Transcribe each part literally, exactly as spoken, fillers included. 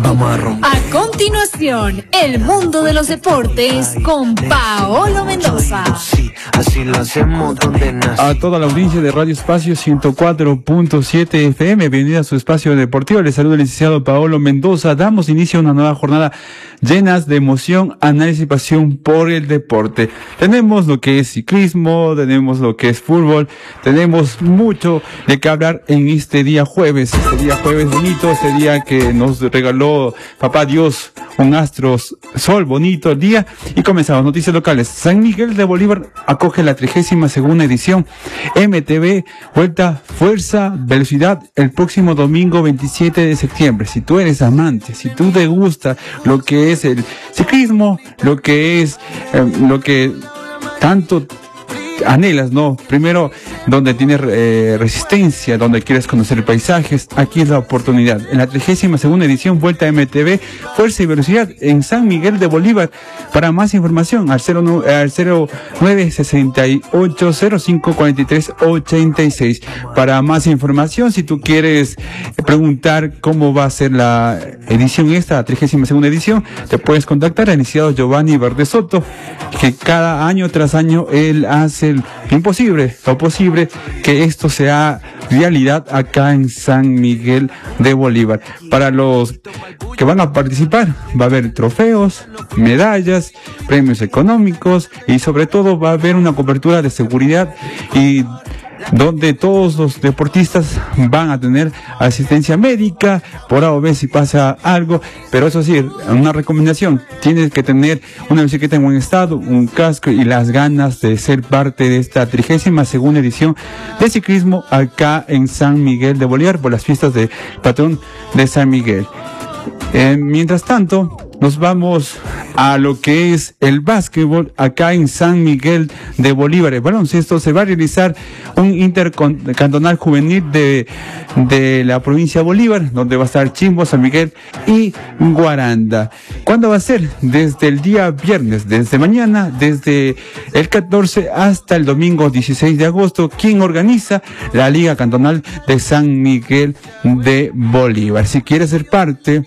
vamos a romper. A continuación, el mundo de los deportes con Paolo Mendoza. Sí, así lo hacemos donde nace. A toda la audiencia de Radio Espacio ciento cuatro punto siete F M, bienvenida a su espacio deportivo. Les saluda el licenciado Paolo Mendoza. Damos inicio a una nueva jornada llenas de emoción, análisis y pasión por el deporte. Tenemos lo que es ciclismo, tenemos lo que es fútbol, tenemos mucho de qué hablar en este día jueves, este día jueves bonito, este día que nos regaló Papá Dios, un astro sol bonito el día. Y comenzamos, noticias locales. San Miguel de Bolívar acoge la trigésima segunda edición M T B Vuelta Fuerza Velocidad el próximo domingo veintisiete de septiembre. Si tú eres amante, si tú te gusta lo que es el ciclismo, lo que es eh, lo que tanto anhelas, ¿no? Primero, donde tienes eh, resistencia, donde quieres conocer paisajes, aquí es la oportunidad. En la trigésima segunda edición Vuelta M T B Fuerza y Velocidad en San Miguel de Bolívar. Para más información, al cero nueve sesenta y ocho cero cinco cuarenta y tres ochenta y seis. Para más información, si tú quieres preguntar cómo va a ser la edición esta, la trigésima segunda edición, te puedes contactar al iniciado Giovanni Verde Soto, que cada año tras año él hace lo imposible, lo posible que esto sea realidad acá en San Miguel de Bolívar. Para los que van a participar, va a haber trofeos, medallas, premios económicos y sobre todo va a haber una cobertura de seguridad y donde todos los deportistas van a tener asistencia médica por A o B si pasa algo. Pero eso sí, una recomendación, tienes que tener una bicicleta en buen estado, un casco y las ganas de ser parte de esta trigésima segunda edición de ciclismo acá en San Miguel de Bolívar por las fiestas del patrón de San Miguel. Eh, mientras tanto, nos vamos a lo que es el básquetbol acá en San Miguel de Bolívar. El baloncesto se va a realizar un intercantonal juvenil de, de la provincia de Bolívar, donde va a estar Chimbo, San Miguel y Guaranda. ¿Cuándo va a ser? Desde el día viernes, desde mañana, desde el catorce hasta el domingo dieciséis de agosto. ¿Quién organiza? La Liga Cantonal de San Miguel de Bolívar. Si quieres ser parte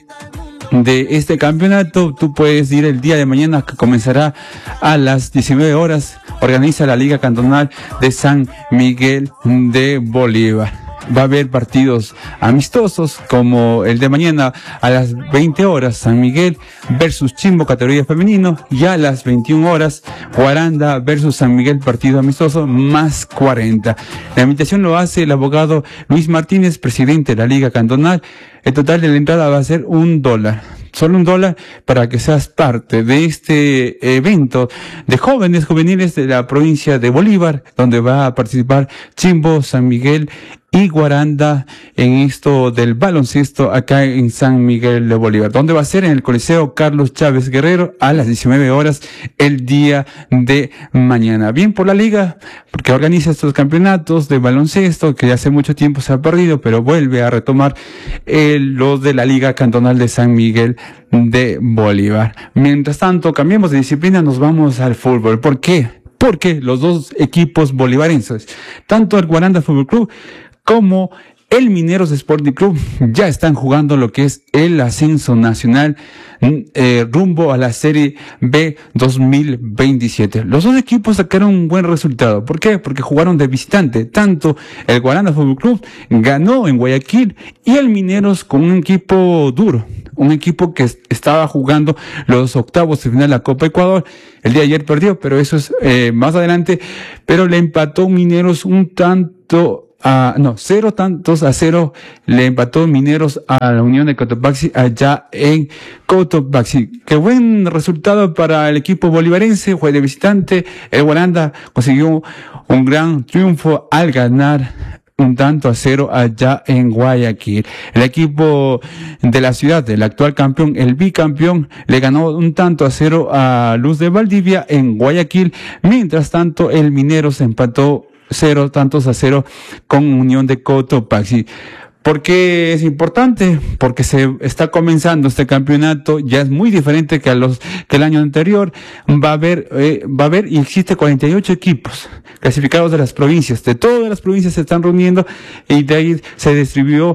de este campeonato, tú puedes ir el día de mañana, que comenzará a las diecinueve horas. Organiza la Liga Cantonal de San Miguel de Bolívar. Va a haber partidos amistosos como el de mañana a las veinte horas, San Miguel versus Chimbo, categoría femenino, y a las veintiuna horas, Guaranda versus San Miguel, partido amistoso más cuarenta. La invitación lo hace el abogado Luis Martínez, presidente de la Liga Cantonal. El total de la entrada va a ser un dólar. Solo un dólar para que seas parte de este evento de jóvenes juveniles de la provincia de Bolívar, donde va a participar Chimbo, San Miguel y Guaranda en esto del baloncesto acá en San Miguel de Bolívar, donde va a ser en el Coliseo Carlos Chávez Guerrero a las diecinueve horas el día de mañana. Bien por la liga, porque organiza estos campeonatos de baloncesto que hace mucho tiempo se ha perdido, pero vuelve a retomar el, los de la Liga Cantonal de San Miguel de Bolívar. Mientras tanto, cambiemos de disciplina, nos vamos al fútbol. ¿Por qué? Porque los dos equipos bolivarenses, tanto el Guaranda Fútbol Club como el Mineros Sporting Club, ya están jugando lo que es el ascenso nacional eh, rumbo a la Serie B dos mil veintisiete. Los dos equipos sacaron un buen resultado. ¿Por qué? Porque jugaron de visitante. Tanto el Guaranda Fútbol Club ganó en Guayaquil y el Mineros con un equipo duro, un equipo que estaba jugando los octavos de final de la Copa Ecuador. El día de ayer perdió, pero eso es eh, más adelante. Pero le empató Mineros un tanto Ah, no, cero tantos a cero le empató Mineros a la Unión de Cotopaxi allá en Cotopaxi. Qué buen resultado para el equipo bolivarense, fue de visitante. El Guaranda consiguió un gran triunfo al ganar un tanto a cero allá en Guayaquil. El equipo de la ciudad, el actual campeón, el bicampeón, le ganó un tanto a cero a Luz de Valdivia en Guayaquil. Mientras tanto, el Minero se empató cero tantos a cero con Unión de Cotopaxi. ¿Por qué es importante? Porque se está comenzando este campeonato, ya es muy diferente que a los que el año anterior. Va a haber, eh, va a haber y existe cuarenta y ocho equipos clasificados de las provincias, de todas las provincias se están reuniendo y de ahí se distribuyó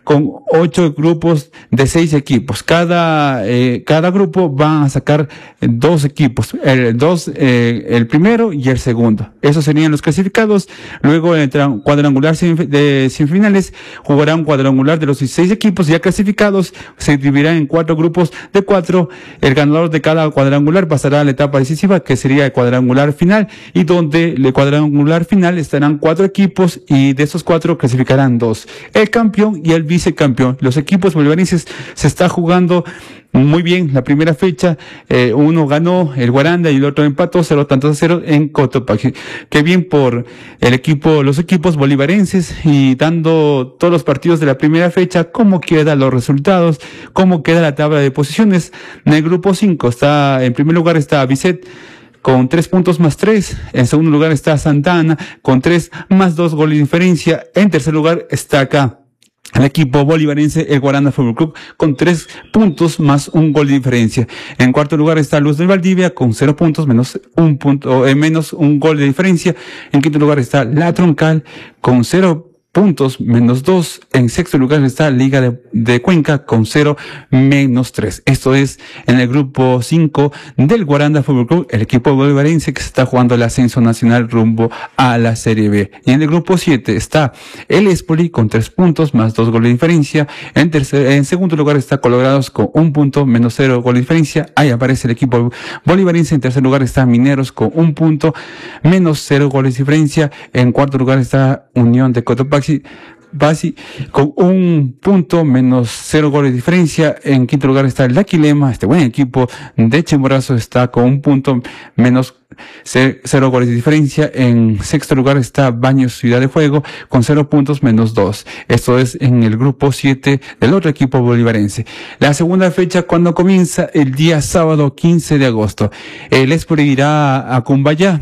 con ocho grupos de seis equipos. Cada, eh, cada grupo va a sacar dos equipos, el, dos, eh, el primero y el segundo. Esos serían los clasificados. Luego el cuadrangular de semifinales jugará un cuadrangular de los dieciséis equipos ya clasificados. Se dividirán en cuatro grupos de cuatro. El ganador de cada cuadrangular pasará a la etapa decisiva, que sería el cuadrangular final, y donde el cuadrangular final estarán cuatro equipos y de esos cuatro clasificarán dos. El campeón y el vicecampeón. Los equipos bolivarenses se está jugando muy bien la primera fecha. Eh, uno ganó, el Guaranda, y el otro empató cero tantos a cero en Cotopaxi. Qué bien por el equipo, los equipos bolivarenses, y dando todos los partidos de la primera fecha, cómo quedan los resultados, cómo queda la tabla de posiciones. En el grupo cinco está, en primer lugar está Vicet con tres puntos más tres. En segundo lugar está Santa Ana con tres más dos goles de diferencia. En tercer lugar está acá el equipo bolivarense, el Guaranda Fútbol Club, con tres puntos más un gol de diferencia. En cuarto lugar está Luz del Valdivia con cero puntos menos un punto, eh, menos un gol de diferencia. En quinto lugar está La Troncal con cero puntos menos dos. En sexto lugar está Liga de, de Cuenca con cero menos tres. Esto es en el grupo cinco del Guaranda Fútbol Club, el equipo bolivarense que se está jugando el ascenso nacional rumbo a la Serie B. Y en el grupo siete está el Espoli con tres puntos más dos goles de diferencia. En tercer, en segundo lugar está Colorados con un punto menos cero goles de diferencia. Ahí aparece el equipo bolivarense. En tercer lugar está Mineros con un punto menos cero goles de diferencia. En cuarto lugar está Unión de Cotopaxi Basi con un punto menos cero goles de diferencia. En quinto lugar está el Aquilema, este buen equipo de Chimborazo, está con un punto menos cero goles de diferencia. En sexto lugar está Baños Ciudad de Fuego con cero puntos menos dos. Esto es en el grupo siete del otro equipo bolivarense. La segunda fecha, cuando comienza el día sábado quince de agosto, el Espoli irá a Cumbayá.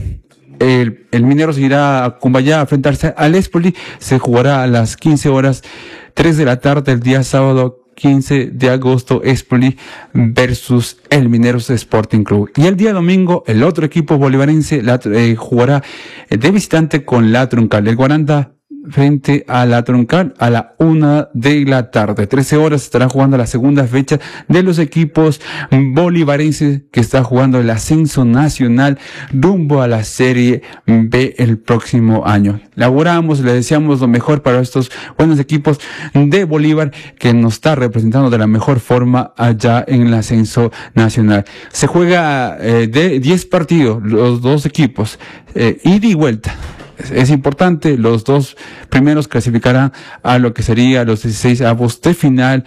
El, el Mineros irá a Cumbayá a enfrentarse al Espoli. Se jugará a las quince horas, tres de la tarde, el día sábado quince de agosto, Espoli versus el Mineros Sporting Club. Y el día domingo, el otro equipo bolivarense la, eh, jugará de visitante con La Troncal. El Guaranda frente a La Troncal a la una de la tarde. trece horas estará jugando la segunda fecha de los equipos bolivarenses que está jugando el ascenso nacional rumbo a la Serie B el próximo año. Laboramos, le deseamos lo mejor para estos buenos equipos de Bolívar que nos está representando de la mejor forma allá en el ascenso nacional. Se juega eh, de diez partidos, los dos equipos, eh, ida y vuelta. Es importante, los dos primeros clasificarán a lo que sería los dieciséis avos de final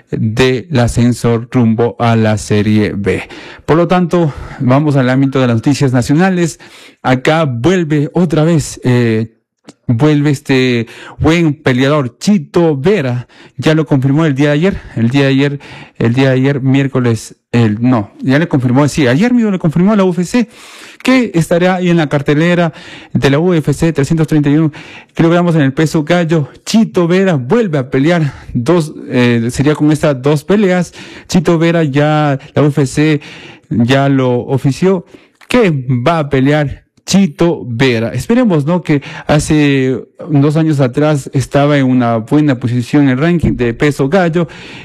del ascenso rumbo a la Serie B. Por lo tanto, vamos al ámbito de las noticias nacionales. Acá vuelve otra vez, eh, vuelve este buen peleador Chito Vera. Ya lo confirmó el día de ayer, el día de ayer, el día de ayer, miércoles, el, no, ya le confirmó, sí, ayer mismo le confirmó a la U F C que estará ahí en la cartelera de la U F C, trescientos treinta y uno kilogramos en el peso gallo. Chito Vera vuelve a pelear dos, eh, sería con estas dos peleas. Chito Vera ya, la U F C ya lo ofició que va a pelear Chito Vera. Esperemos, ¿no? Que hace dos años atrás estaba en una buena posición en el ranking de peso gallo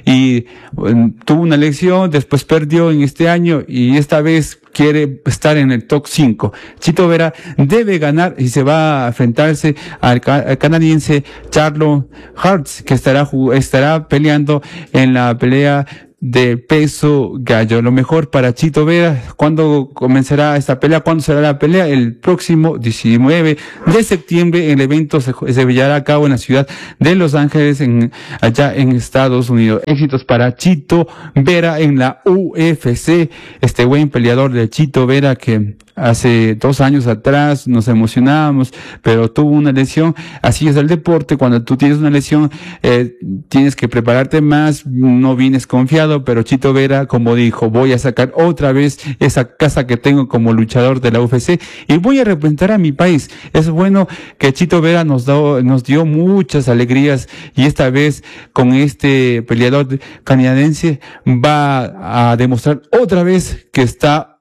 y bueno, tuvo una lesión, después perdió en este año y esta vez quiere estar en el top cinco. Chito Vera debe ganar y se va a enfrentarse al, ca al canadiense Charlo Hartz, que estará, estará peleando en la pelea de peso gallo. Lo mejor para Chito Vera. ¿Cuándo comenzará esta pelea? ¿Cuándo será la pelea? El próximo diecinueve de septiembre. El evento se, se llevará a cabo en la ciudad de Los Ángeles, en, allá en Estados Unidos. Éxitos para Chito Vera en la U F C. Este buen peleador de Chito Vera que hace dos años atrás nos emocionábamos, pero tuvo una lesión. Así es el deporte. Cuando tú tienes una lesión, eh, tienes que prepararte más. No vienes confiado, pero Chito Vera, como dijo, voy a sacar otra vez esa casa que tengo como luchador de la U F C y voy a representar a mi país. Es bueno que Chito Vera nos dio, nos dio muchas alegrías y esta vez con este peleador canadiense va a demostrar otra vez que está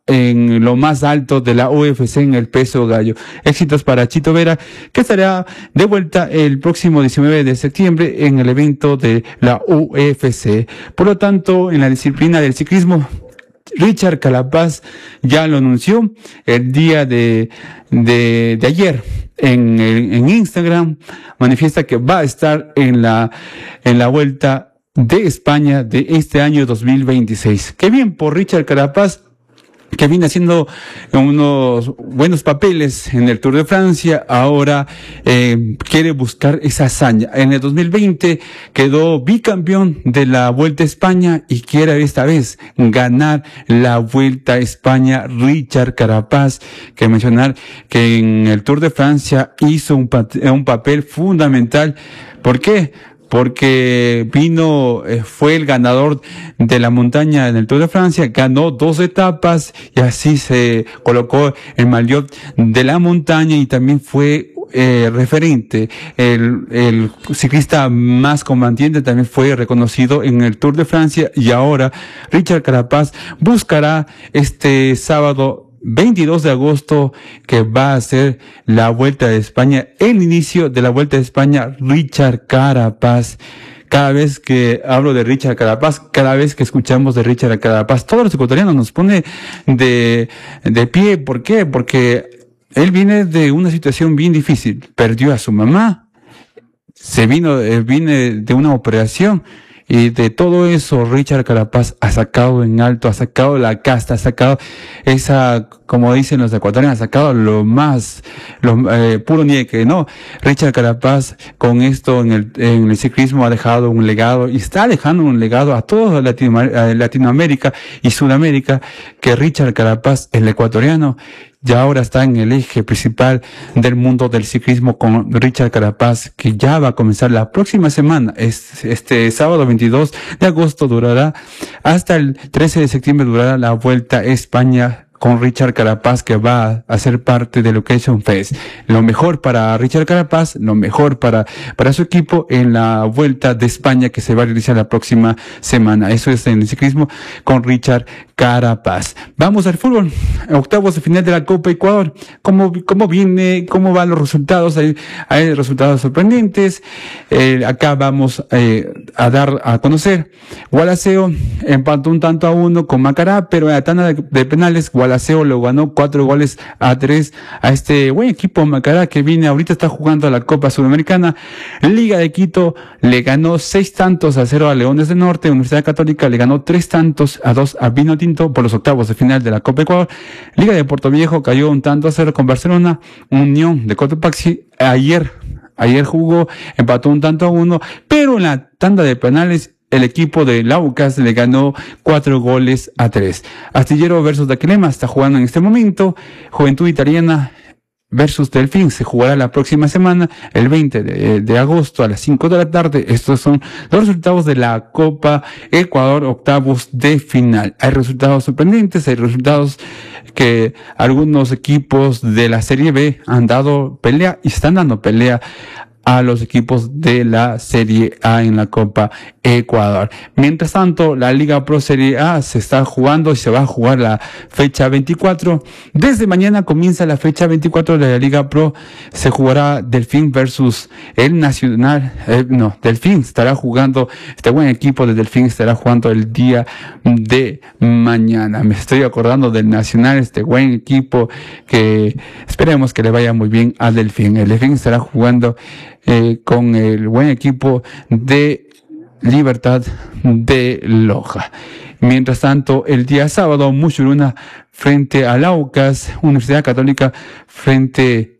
en lo más alto de la U F C en el peso gallo. Éxitos para Chito Vera, que estará de vuelta el próximo diecinueve de septiembre en el evento de la U F C. Por lo tanto, en la disciplina del ciclismo, Richard Carapaz ya lo anunció el día de, de, de ayer en, en Instagram. Manifiesta que va a estar en la, en la Vuelta de España de este año dos mil veintiséis. Qué bien por Richard Carapaz, que viene haciendo unos buenos papeles en el Tour de Francia. Ahora eh, quiere buscar esa hazaña. En el dos mil veinte quedó bicampeón de la Vuelta a España y quiere esta vez ganar la Vuelta a España. Richard Carapaz, que mencionar que en el Tour de Francia hizo un, un papel fundamental. ¿Por qué? Porque vino, eh, fue el ganador de la montaña en el Tour de Francia, ganó dos etapas y así se colocó el maillot de la montaña y también fue eh, referente. El, el ciclista más combatiente también fue reconocido en el Tour de Francia y ahora Richard Carapaz buscará este sábado veintidós de agosto, que va a ser la Vuelta de España, el inicio de la Vuelta de España. Richard Carapaz. Cada vez que hablo de Richard Carapaz, cada vez que escuchamos de Richard Carapaz, todos los ecuatorianos nos pone de, de pie. ¿Por qué? Porque él viene de una situación bien difícil. Perdió a su mamá, se vino, eh, viene de una operación. Y de todo eso, Richard Carapaz ha sacado en alto, ha sacado la casta, ha sacado esa, como dicen los ecuatorianos, ha sacado lo más, lo eh, puro nieque, ¿no? Richard Carapaz, con esto en el, en el ciclismo, ha dejado un legado y está dejando un legado a toda Latino, a Latinoamérica y Sudamérica, que Richard Carapaz, el ecuatoriano, ya ahora está en el eje principal del mundo del ciclismo con Richard Carapaz, que ya va a comenzar la próxima semana. Este, este sábado veintidós de agosto durará hasta el trece de septiembre, durará la Vuelta a España con Richard Carapaz, que va a ser parte de Location Fest. Lo mejor para Richard Carapaz, lo mejor para, para su equipo en la Vuelta de España, que se va a realizar la próxima semana. Eso es en el ciclismo con Richard Carapaz. Vamos al fútbol. Octavos de final de la Copa Ecuador. ¿Cómo, cómo viene, cómo van los resultados? Hay, hay resultados sorprendentes. Eh, acá vamos eh, a dar a conocer. Gualaceo empató un tanto a uno con Macará, pero en la tanda de, de penales, Gualaceo lo ganó cuatro goles a tres a este buen equipo Macará, que viene, ahorita está jugando a la Copa Sudamericana. Liga de Quito le ganó seis tantos a cero a Leones del Norte. Universidad Católica le ganó tres tantos a dos a Vino Tinto por los octavos de final de la Copa Ecuador. Liga de Puerto Viejo cayó un tanto a cero con Barcelona. Unión de Cotopaxi ayer, ayer jugó, empató un tanto a uno, pero en la tanda de penales el equipo de Laucas le ganó cuatro goles a tres. Astillero versus Daquilema está jugando en este momento. Juventud Italiana versus Delfín se jugará la próxima semana, el veinte de, de agosto a las cinco de la tarde. Estos son los resultados de la Copa Ecuador, octavos de final. Hay resultados sorprendentes, hay resultados que algunos equipos de la Serie B han dado pelea y están dando pelea a los equipos de la Serie A en la Copa Ecuador. Mientras tanto, la Liga Pro Serie A se está jugando y se va a jugar la fecha veinticuatro. Desde mañana comienza la fecha veinticuatro de la Liga Pro. Se jugará Delfín versus el Nacional. Eh, no, Delfín estará jugando, este buen equipo de Delfín estará jugando el día de mañana. Me estoy acordando del Nacional, este buen equipo que esperemos que le vaya muy bien a Delfín. El Delfín estará jugando Eh, con el buen equipo de Libertad de Loja. Mientras tanto, el día sábado, Muchuruna frente a Laucas, Universidad Católica frente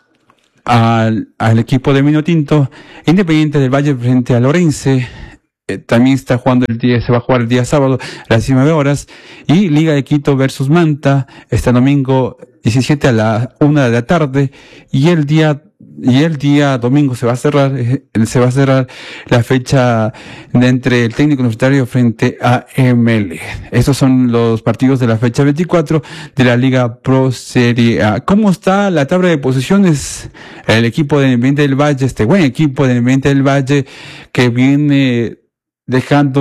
al, al equipo de Vino Tinto, Independiente del Valle frente a Lorense. Eh, también está jugando el día, se va a jugar el día sábado a las diecinueve horas, y Liga de Quito versus Manta este domingo diecisiete a la una de la tarde, y el día y el día domingo se va a cerrar eh, se va a cerrar la fecha de entre el Técnico Universitario frente a M L. Estos son los partidos de la fecha veinticuatro de la Liga Pro Serie A. ¿Cómo está la tabla de posiciones? El equipo de Independiente del Valle, este buen equipo de Independiente del Valle, que viene dejando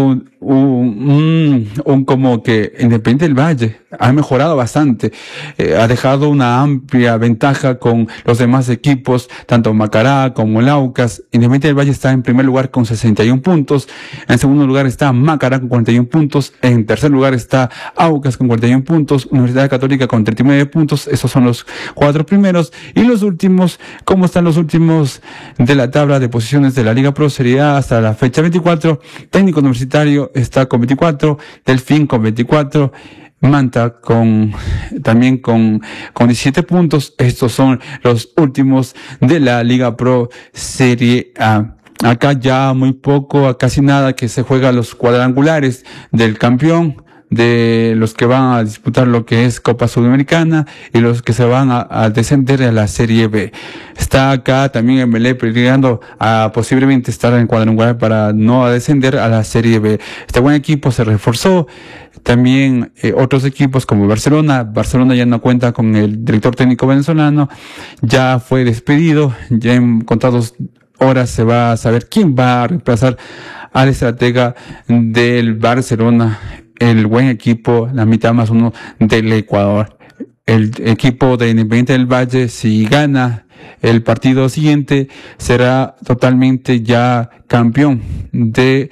un, un, un como que Independiente del Valle ha mejorado bastante, eh, ha dejado una amplia ventaja con los demás equipos, tanto Macará como el Aucas. Independiente del Valle está en primer lugar con sesenta y un puntos, en segundo lugar está Macará con cuarenta y un puntos, en tercer lugar está Aucas con cuarenta y un puntos, Universidad Católica con treinta y nueve puntos, esos son los cuatro primeros, y los últimos, ¿cómo están los últimos de la tabla de posiciones de la Liga Pro Serie A hasta la fecha veinticuatro? Técnico Universitario está con veinticuatro, Delfín con veinticuatro, Manta con, también con, con diecisiete puntos. Estos son los últimos de la Liga Pro Serie A. Acá ya muy poco, a casi nada que se juega los cuadrangulares del campeón, de los que van a disputar lo que es Copa Sudamericana y los que se van a, a descender a la Serie B. Está acá también en Melé peleando a posiblemente estar en cuadrangular para no descender a la Serie B. Este buen equipo se reforzó. También eh, otros equipos como Barcelona, Barcelona ya no cuenta con el director técnico venezolano, ya fue despedido, ya en contados horas se va a saber quién va a reemplazar al estratega del Barcelona, el buen equipo, la mitad más uno del Ecuador. El equipo de Independiente del Valle, si gana el partido siguiente, será totalmente ya campeón de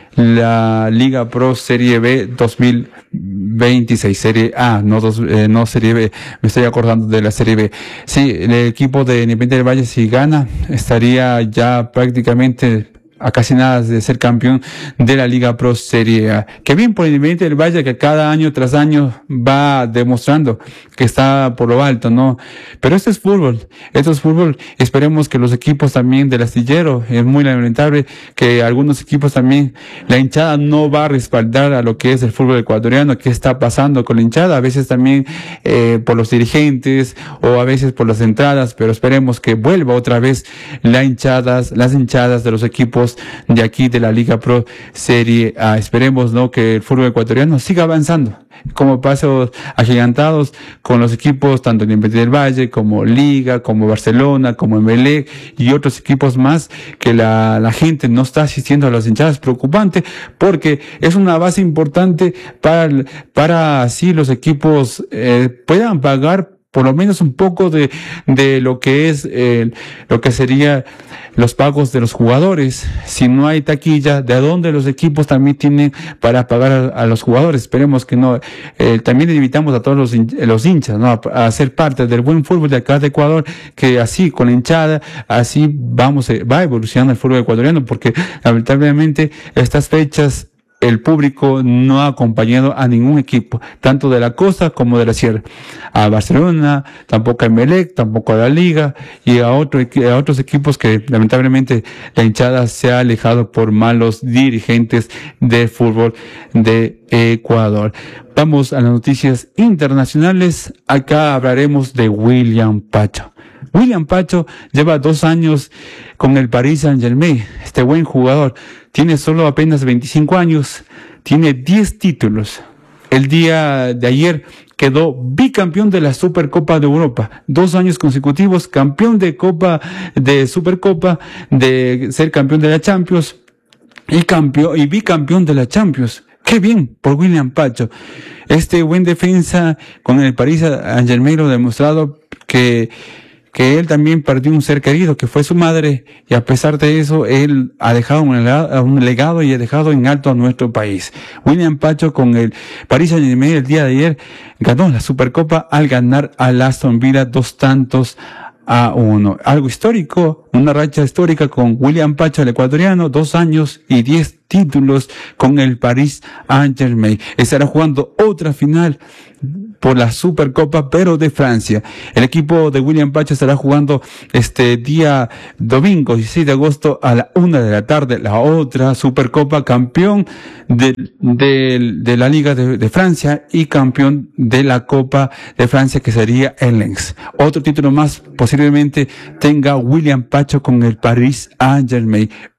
la Liga Pro Serie B dos mil veintiséis, Serie A, no dos, eh, no Serie B, me estoy acordando de la Serie B. Sí, el equipo de Independiente del Valle, si gana, estaría ya prácticamente a casi nada de ser campeón de la Liga Pro Serie A. Qué bien por Independiente del Valle, que cada año tras año va demostrando que está por lo alto, ¿no? Pero esto es fútbol, esto es fútbol. Esperemos que los equipos también del astillero, es muy lamentable que algunos equipos también, la hinchada no va a respaldar a lo que es el fútbol ecuatoriano. ¿Qué está pasando con la hinchada? A veces también eh, por los dirigentes o a veces por las entradas, pero esperemos que vuelva otra vez la hinchadas, las hinchadas de los equipos de aquí de la Liga Pro Serie A. Esperemos, ¿no?, que el fútbol ecuatoriano siga avanzando como pasos agigantados con los equipos tanto Independiente del Valle como Liga, como Barcelona, como Emelec y otros equipos más, que la, la gente no está asistiendo a las hinchadas. Preocupante, porque es una base importante para, para así los equipos eh, puedan pagar por lo menos un poco de, de lo que es, eh, lo que sería los pagos de los jugadores. Si no hay taquilla, ¿de dónde los equipos también tienen para pagar a, a los jugadores? Esperemos que no. Eh, también invitamos a todos los, los hinchas, ¿no?, a, a ser parte del buen fútbol de acá de Ecuador, que así, con la hinchada, así vamos, eh, va evolucionando el fútbol ecuatoriano, porque lamentablemente estas fechas el público no ha acompañado a ningún equipo, tanto de la costa como de la sierra. A Barcelona, tampoco a Emelec, tampoco a la Liga, y a, otro, a otros equipos que lamentablemente la hinchada se ha alejado por malos dirigentes de fútbol de Ecuador. Vamos a las noticias internacionales. Acá hablaremos de William Pacho. William Pacho lleva dos años con el Paris Saint-Germain. Este buen jugador tiene solo apenas veinticinco años, tiene diez títulos. El día de ayer quedó bicampeón de la Supercopa de Europa, dos años consecutivos, campeón de Copa, de Supercopa, de ser campeón de la Champions y campeón y bicampeón de la Champions. Qué bien por William Pacho. Este buen defensa con el Paris Saint-Germain lo ha demostrado que que él también perdió un ser querido, que fue su madre, y a pesar de eso, él ha dejado un legado, un legado y ha dejado en alto a nuestro país. William Pacho con el Paris Saint-Germain el día de ayer ganó la Supercopa al ganar al Aston Villa dos tantos a uno. Algo histórico, una racha histórica con William Pacho, el ecuatoriano, dos años y diez títulos con el Paris Saint-Germain. Estará jugando otra final por la Supercopa, pero de Francia. El equipo de William Pacho estará jugando este día domingo, dieciséis de agosto, a la una de la tarde, la otra Supercopa, campeón de, de, de la Liga de, de Francia y campeón de la Copa de Francia, que sería el Lens. Otro título más posiblemente tenga William Pacho con el Paris Saint-Germain.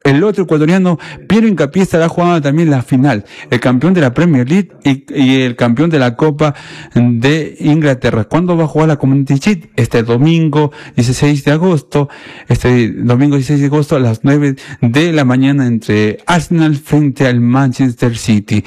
el otro ecuatoriano, Piero Hincapié, estará jugando también la final. El campeón de la Premier League y, y el campeón de la Copa de Inglaterra. ¿Cuándo va a jugar la Community Shield? Este domingo dieciséis de agosto, este domingo dieciséis de agosto a las nueve de la mañana entre Arsenal frente al Manchester City.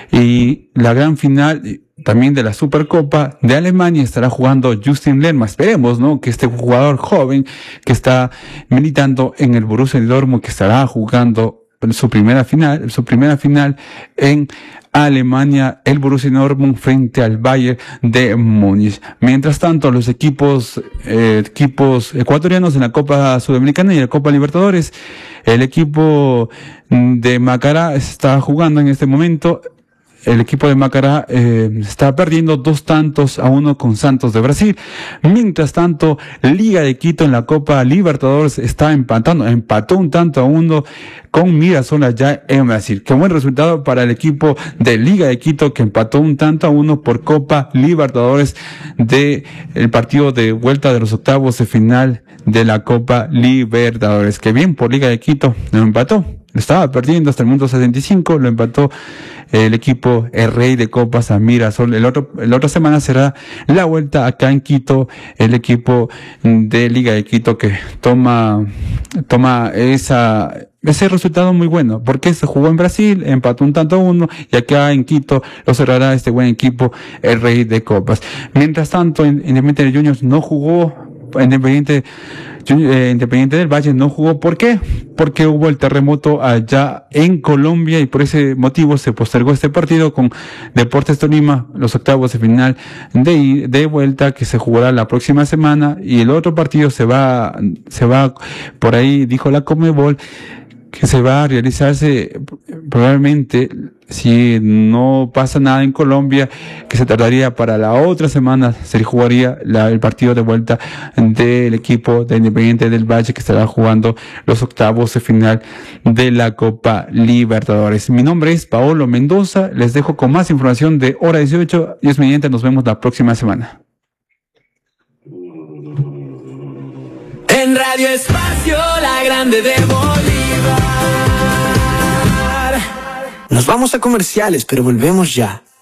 Y la gran final también de la Supercopa de Alemania estará jugando Justin Lerma. Esperemos, ¿no?, que este jugador joven que está militando en el Borussia Dortmund, que estará jugando su primera final, su primera final en Alemania, el Borussia Dortmund frente al Bayern de Múnich. Mientras tanto, los equipos, eh, equipos ecuatorianos en la Copa Sudamericana y la Copa Libertadores, el equipo de Macará está jugando en este momento. El equipo de Macará eh, está perdiendo dos tantos a uno con Santos de Brasil. Mientras tanto, Liga de Quito en la Copa Libertadores está empatando, empató un tanto a uno con Mirassol allá en Brasil. Qué buen resultado para el equipo de Liga de Quito, que empató un tanto a uno por Copa Libertadores de el partido de vuelta de los octavos de final de la Copa Libertadores. Qué bien por Liga de Quito, lo empató. Estaba perdiendo hasta el minuto setenta y cinco, lo empató el equipo, el rey de copas, a Mirassol. El otro, la otra semana será la vuelta acá en Quito, el equipo de Liga de Quito que toma, toma esa, ese resultado muy bueno, porque se jugó en Brasil, empató un tanto a uno, y acá en Quito lo cerrará este buen equipo, el rey de copas. Mientras tanto, Independiente de Juniors no jugó, Independiente, eh, Independiente del Valle no jugó. ¿Por qué? Porque hubo el terremoto allá en Colombia y por ese motivo se postergó este partido con Deportes Tolima, los octavos de final de, de vuelta, que se jugará la próxima semana, y el otro partido se va, se va, por ahí dijo la Conmebol, que se va a realizarse probablemente, si no pasa nada en Colombia, que se tardaría para la otra semana, se jugaría la, el partido de vuelta del equipo de Independiente del Valle, que estará jugando los octavos de final de la Copa Libertadores. Mi nombre es Paolo Mendoza, les dejo con más información de Hora dieciocho, y es mediante, nos vemos la próxima semana. En Radio Espacio, la grande de Bolívar. Nos vamos a comerciales, pero volvemos ya.